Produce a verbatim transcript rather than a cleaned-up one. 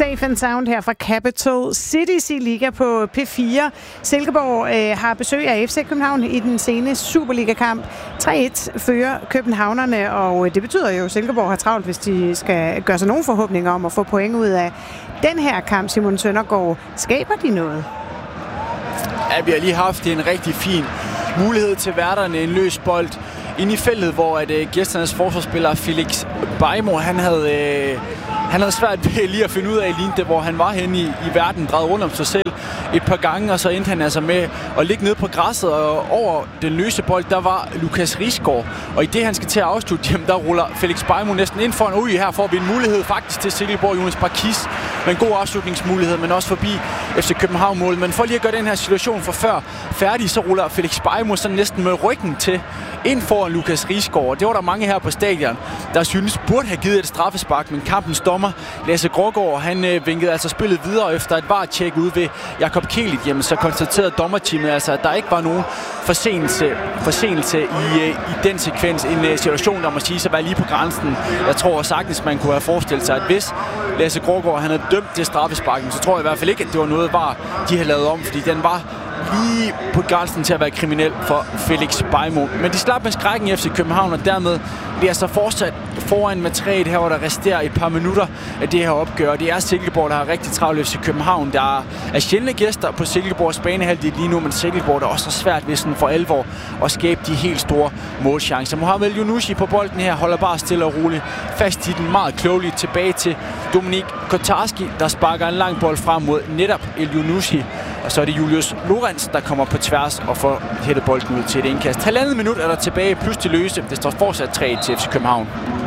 Safe and Sound her fra Capital City Liga på P fire. Silkeborg øh, har besøg af F C København i den sene Superliga-kamp. tre et fører københavnerne, og det betyder jo, at Silkeborg har travlt, hvis de skal gøre sig nogle forhåbninger om at få point ud af den her kamp. Simon Søndergaard, skaber de noget? Ja, vi har lige haft en rigtig fin mulighed til værterne, en løs bold inde i feltet, hvor at, øh, gæsternes forsvarsspiller Felix Beijmo, han havde, øh, han havde svært ved lige at finde ud af, lignende, hvor han var henne i, i verden, drejet rundt om sig selv et par gange, og så endte han altså med at ligge nede på græsset, og over den løse bold, der var Lukas Risgaard, og i det han skal til at afslutte, jamen, der ruller Felix Beijmo næsten ind foran. Ui, her får vi en mulighed faktisk til Silkeborg. Jonas Barkis med en god afslutningsmulighed, men også forbi F C København-målet. Men for lige at gøre den her situation for før færdig, så ruller Felix Beijmo så næsten med ryggen til ind foran Lukas Risgaard. Og det var der mange her på stadion, der synes burde have givet et straffespark, men kampens dommer, Lasse Grågaard, han øh, vinkede altså spillet videre efter et V A R-tjek ude ved Jakob Kielit. Jamen, så konstaterede dommerteamet altså, at der ikke var nogen forseelse, forseelse i, øh, i den sekvens. En øh, situation, der må sige sig være lige på grænsen. Jeg tror sagtens, man kunne have forestillet sig, at hvis Lasse Grågaard han havde dømt det straffesparken, så tror jeg i hvert fald ikke, at det var noget, V A R de havde lavet om, fordi den var lige på grænsen til at være kriminel for Felix Beijmo. Men de slap med skrækken i F C København, og dermed bliver så fortsat foran med tre et her, hvor der resterer et par minutter af det her opgør. Det er Silkeborg, der har rigtig travlt F C København. Der er sjældne gæster på Silkeborgs banehalvdel lige nu, men Silkeborg der også er svært ved sådan for alvor at skabe de helt store målchancer. Mohamed Elyounoussi på bolden her holder bare stille og roligt fast i den meget klogeligt tilbage til Dominik Kotarski, der sparker en lang bold frem mod netop Elyounoussi. Og så er det Julius Lorenz, der kommer på tværs og får hættet bolden ud til et indkast. Halvandet minut er der tilbage, plus til løse. Det står fortsat tre et til F C København.